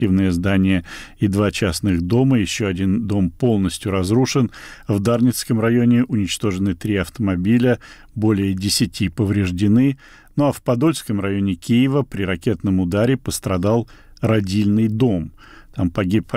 здание и 2 частных дома. Еще один дом полностью разрушен. В Дарницком районе уничтожены 3 автомобиля, более 10 повреждены. Ну а в Подольском районе Киева при ракетном ударе пострадал родильный дом. Там погиб